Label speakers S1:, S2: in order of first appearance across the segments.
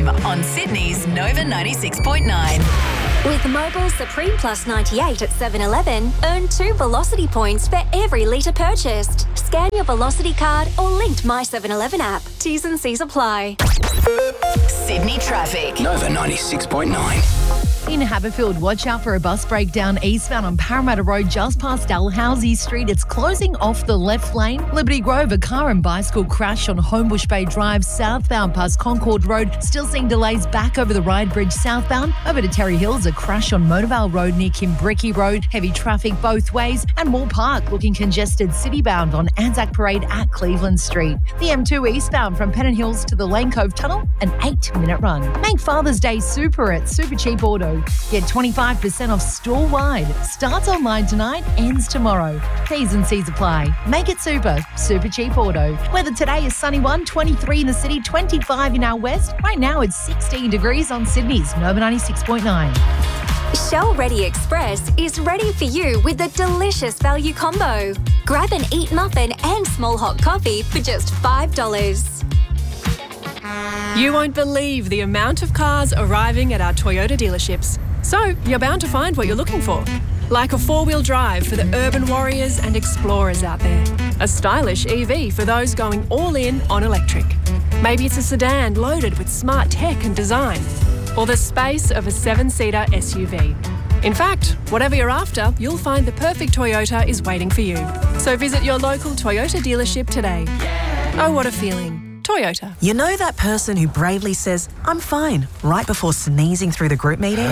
S1: Tim on Sydney's Nova 96.9.
S2: With Mobil Supreme Plus 98 at 7-Eleven, earn 2 Velocity points for every litre purchased. Scan your Velocity card or linked My 7-Eleven app. T's and C's apply.
S1: Sydney traffic.
S3: Nova 96.9.
S4: In Haberfield, watch out for a bus breakdown eastbound on Parramatta Road just past Dalhousie Street. It's closing off the left lane. Liberty Grove, a car and bicycle crash on Homebush Bay Drive southbound past Concord Road. Still seeing delays back over the Ryde Bridge southbound. Over to Terry Hills, a crash on Motorvale Road near Kimbrickie Road. Heavy traffic both ways. And Moore Park looking congested citybound on Anzac Parade at Cleveland Street. The M2 eastbound from Pennant Hills to the Lane Cove Tunnel, an 8-minute run. Make Father's Day super at Super Cheap Auto. Get 25% off store-wide. Starts online tonight, ends tomorrow. T's and C's apply. Make it super. Super Cheap Auto. Weather today is sunny 23 in the city, 25 in our west. Right now it's 16 degrees on Sydney's Nova 96.9.
S2: Shell Ready Express is ready for you with a delicious value combo. Grab an Eat muffin and small hot coffee for just $5.
S5: You won't believe the amount of cars arriving at our Toyota dealerships. So you're bound to find what you're looking for. Like a 4-wheel drive for the urban warriors and explorers out there. A stylish EV for those going all in on electric. Maybe it's a sedan loaded with smart tech and design. Or the space of a 7-seater SUV. In fact, whatever you're after, you'll find the perfect Toyota is waiting for you. So visit your local Toyota dealership today. Oh, what a feeling. Toyota.
S6: You know that person who bravely says, "I'm fine," right before sneezing through the group meeting?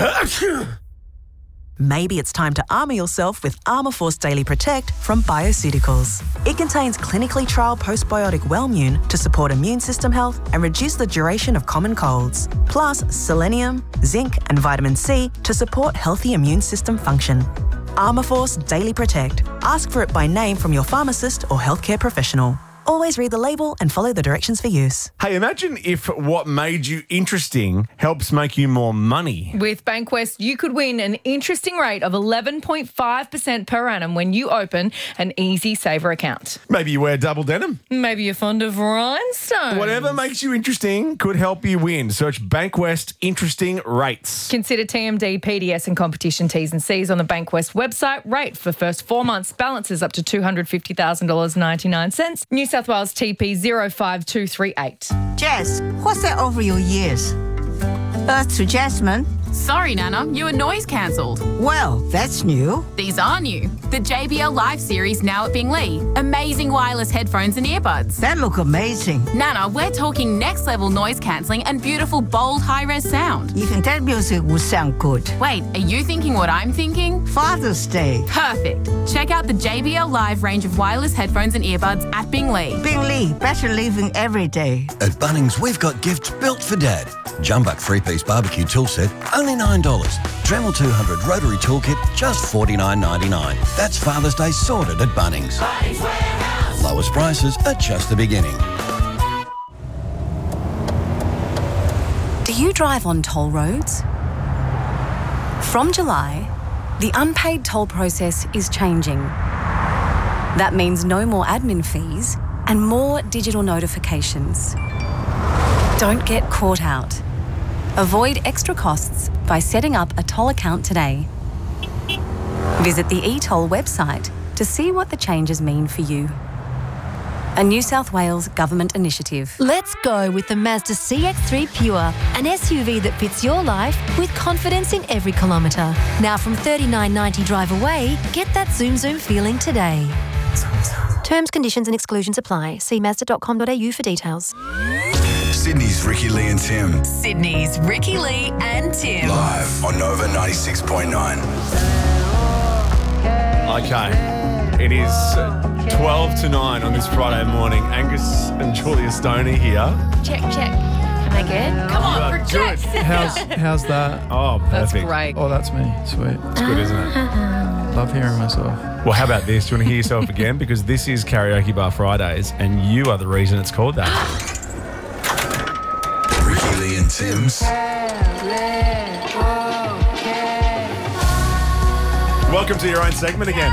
S6: Maybe it's time to armour yourself with Armourforce Daily Protect from Bioceuticals. It contains clinically trialled postbiotic Wellmune to support immune system health and reduce the duration of common colds. Plus selenium, zinc and vitamin C to support healthy immune system function. Armourforce Daily Protect. Ask for it by name from your pharmacist or healthcare professional. Always read the label and follow the directions for use.
S7: Hey, imagine if what made you interesting helps make you more money.
S8: With Bankwest, you could win an interesting rate of 11.5% per annum when you open an Easy Saver account.
S7: Maybe you wear double denim.
S8: Maybe you're fond of rhinestones.
S7: Whatever makes you interesting could help you win. Search Bankwest Interesting Rates.
S8: Consider TMD, PDS and competition T's and C's on the Bankwest website. Rate for first 4 months. Balances up to $250,000.99. New South Wales TP 05238.
S9: Jess, what's that over your ears? Earth to Jasmine?
S10: Sorry, Nana, your noise cancelled.
S9: Well, that's new.
S10: These are new. The JBL Live series now at Binglee. Amazing wireless headphones and earbuds.
S9: That look amazing.
S10: Nana, we're talking next level noise cancelling and beautiful, bold, high-res sound.
S9: Even that music would sound good.
S10: Wait, are you thinking what I'm thinking?
S9: Father's Day.
S10: Perfect. Check out the JBL Live range of wireless headphones and earbuds at Binglee.
S9: Binglee, better living every day.
S11: At Bunnings, we've got gifts built for Dad. Jumbuck 3-piece barbecue tool set, only $9. Dremel 200 rotary toolkit, just $49.99. That's Father's Day sorted at Bunnings. Bunnings Warehouse. Lowest prices are just the beginning.
S12: Do you drive on toll roads? From July, the unpaid toll process is changing. That means no more admin fees and more digital notifications. Don't get caught out. Avoid extra costs by setting up a toll account today. Visit the eToll website to see what the changes mean for you. A New South Wales government initiative.
S2: Let's go with the Mazda CX-3 Pure, an SUV that fits your life with confidence in every kilometre. Now from $39.90 drive away, get that zoom feeling today. Terms, conditions and exclusions apply. See Mazda.com.au for details.
S13: Sydney's Ricky Lee and Tim.
S1: Sydney's Ricky Lee and Tim.
S13: Live on Nova 96.9.
S7: Okay, it is 12 to 9 on this Friday morning. Angus and Julia Stoney here.
S8: Check. Am I good? Come on, project.
S14: How's that?
S7: Oh, perfect.
S8: That's great.
S14: Oh, that's me. Sweet.
S7: It's good, isn't it?
S14: Love hearing myself.
S7: Well, how about this? Do you want to hear yourself again? Because this is Karaoke Bar Fridays, and you are the reason it's called that.
S13: Ricky Lee and Tim's.
S7: Welcome to your own segment again.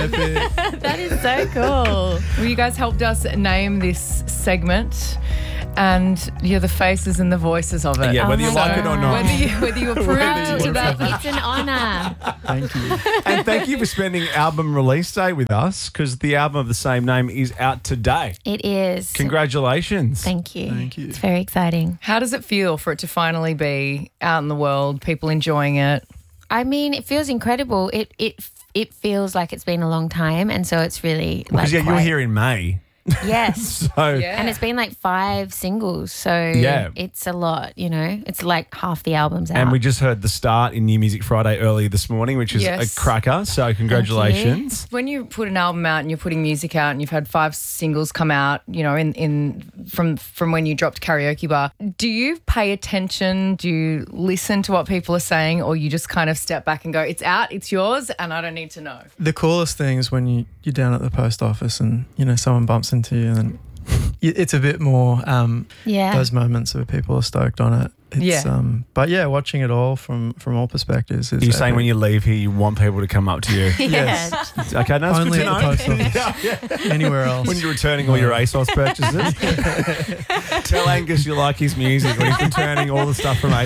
S8: That is so cool. Well, you guys helped us name this segment. and you're the faces and the voices of it.
S7: Yeah, whether you like it or not.
S8: Whether you approve
S15: It's an honour.
S14: Thank you.
S7: And thank you for spending album release day with us, because the album of the same name is out today.
S15: It is.
S7: Congratulations.
S15: Thank you.
S14: Thank you.
S15: It's very exciting.
S8: How does it feel for it to finally be out in the world, people enjoying it?
S15: I mean, it feels incredible. It feels like it's been a long time, and so it's really
S7: Because you were here in May.
S15: Yes.
S7: So
S15: And it's been like 5 singles, so it's a lot, you know. It's like half the album's out.
S7: And we just heard The Start in New Music Friday earlier this morning, which is a cracker. So congratulations.
S8: When you put an album out and you're putting music out and you've had 5 singles come out, you know, from when you dropped Karaoke Bar, do you pay attention? Do you listen to what people are saying, or you just kind of step back and go, it's out, it's yours, and I don't need to know?
S14: The coolest thing is when you're down at the post office and, you know, someone bumps into you, and it's a bit more those moments where people are stoked on it. It's, but yeah, watching it all from all perspectives is
S7: Are you saying when you leave here you want people to come up to you?
S14: Yes.
S7: Okay, no, that's
S14: Only
S7: good to
S14: at
S7: know.
S14: the post office. Anywhere else.
S7: When you're returning all your ASOS purchases. Tell Angus you like his music when he's returning all the stuff from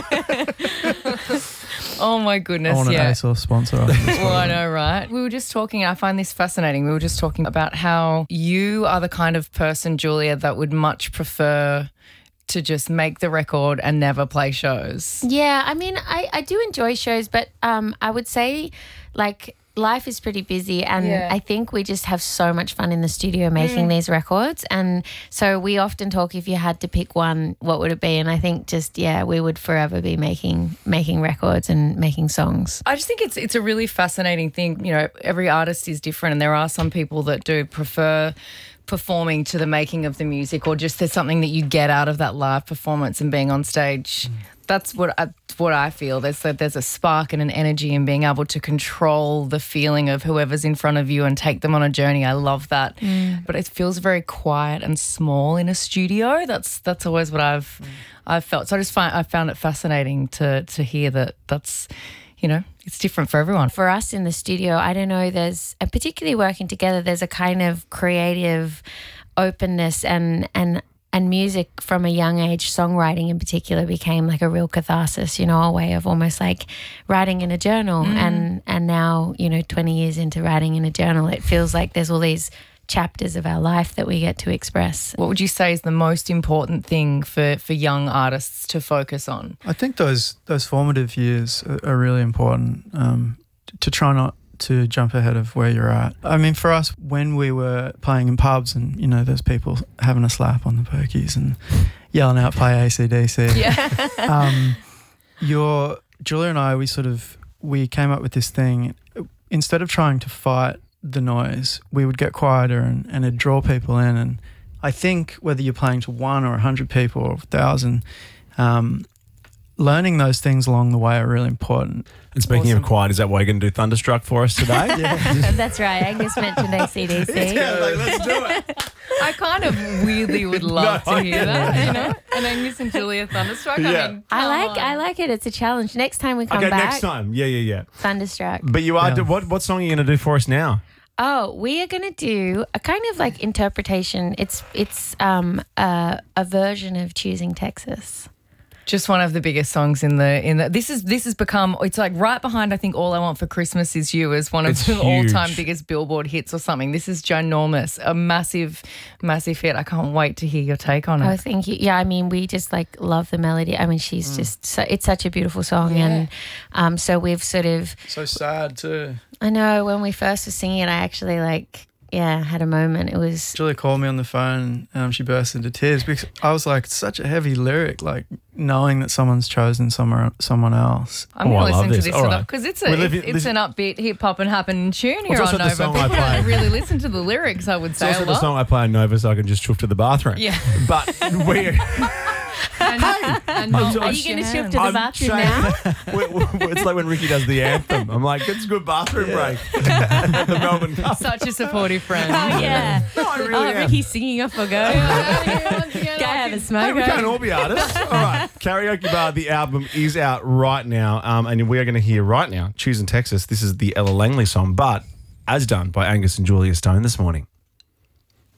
S7: ASOS.
S8: Oh my goodness,
S14: I want an ASOS sponsor.
S8: Well, I know, right? We were just talking, I find this fascinating. We were just talking about how you are the kind of person, Julia, that would much prefer to just make the record and never play shows.
S15: Yeah, I mean, I do enjoy shows, but I would say, like, life is pretty busy, and I think we just have so much fun in the studio making these records. And so we often talk, if you had to pick one, what would it be? And I think just, we would forever be making records and making songs.
S8: I just think it's a really fascinating thing. You know, every artist is different, and there are some people that do prefer performing to the making of the music, or just there's something that you get out of that live performance and being on stage. That's what I feel. There's a spark and an energy in being able to control the feeling of whoever's in front of you and take them on a journey. I love that. But it feels very quiet and small in a studio. That's always what I've felt. So I found it fascinating to hear that that's, you know, it's different for everyone.
S15: For us in the studio, I don't know, and particularly working together, there's a kind of creative openness and music from a young age, songwriting in particular, became like a real catharsis, you know, a way of almost like writing in a journal. And now, you know, 20 years into writing in a journal, it feels like there's all these chapters of our life that we get to express.
S8: What would you say is the most important thing for young artists to focus on?
S14: I think those formative years are really important, to try not to jump ahead of where you're at. I mean, for us, when we were playing in pubs and, you know, there's people having a slap on the perkies and yelling out, play AC/DC. Julia and I, we came up with this thing. Instead of trying to fight the noise, we would get quieter and it'd draw people in. And I think whether you're playing to 1 or 100 people or 1,000, learning those things along the way are really important.
S7: And speaking of quiet, is that why you're going to do Thunderstruck for us today?
S15: That's right. Angus mentioned AC/DC.
S7: Let's do it.
S8: I kind of weirdly would love to hear that, you know? And Angus and Julia Thunderstruck.
S15: I like it. It's a challenge. Next time we come back.
S7: Next time. Yeah.
S15: Thunderstruck.
S7: But you are, what song are you going to do for us now?
S15: Oh, we are going to do a kind of like interpretation. It's a version of Choosing Texas.
S8: Just one of the biggest songs in the this has become, it's like right behind, I think, All I Want for Christmas Is You as one of the all-time biggest Billboard hits or something. This is ginormous, a massive hit. I can't wait to hear your take on it.
S15: Oh, thank you. Yeah, I mean, we just like love the melody. I mean, she's just it's such a beautiful song, and so we've sort of
S14: so sad too.
S15: I know, when we first were singing it, I actually had a moment. It was
S14: Julia called me on the phone and she burst into tears because I was like, it's such a heavy lyric, like knowing that someone's chosen someone else.
S8: I'm going to listen to this because it's an upbeat hip hop and happening tune here on Nova. People don't really listen to the lyrics, I would say.
S7: It's also the song I play on Nova so I can just chuff to the bathroom.
S8: Yeah.
S7: But we're...
S15: Are you going to shift to the bathroom now?
S7: It's like when Ricky does the anthem. I'm like, it's a good bathroom break. The Melbourne Cup.
S8: Such a supportive friend.
S15: Oh, yeah.
S7: No, I really am.
S15: Ricky's singing off a go. Go have a smoke.
S7: Hey, we can't all be artists. All right. Karaoke Bar, the album is out right now. And we are going to hear right now, Choosing Texas. This is the Ella Langley song, but as done by Angus and Julia Stone this morning.